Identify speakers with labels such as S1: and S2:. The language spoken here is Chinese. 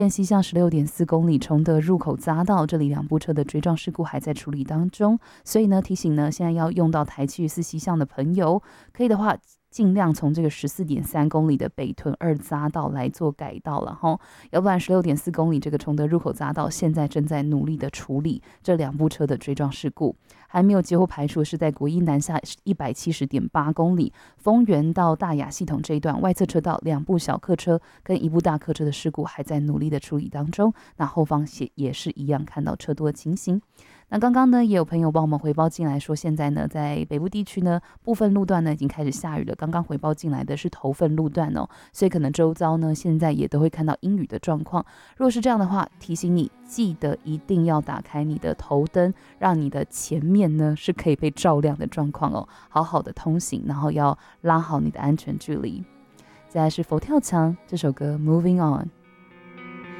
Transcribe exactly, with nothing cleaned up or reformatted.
S1: 西向十六点四公里崇德入口匝道，这里两部车的追撞事故还在处理当中，所以呢提醒呢现在要用到台七十四西向的朋友，可以的话尽量从这个十四点三公里的北屯二匝道来做改道了哈，要不然十六点四公里这个崇德入口匝道现在正在努力的处理这两部车的追撞事故，还没有几乎排除是在国一南下一百七十点八公里丰原到大雅系统这一段外侧车道两部小客车跟一部大客车的事故还在努力的处理当中，那后方也也是一样看到车多的情形。那刚刚呢，也有朋友帮我们回报进来说，现在呢，在北部地区呢，部分路段呢已经开始下雨了。刚刚回报进来的是头份路段哦，所以可能周遭呢现在也都会看到阴雨的状况。如果是这样的话，提醒你记得一定要打开你的头灯，让你的前面呢是可以被照亮的状况哦，好好的通行，然后要拉好你的安全距离。再来是佛跳墙这首歌《Moving On》。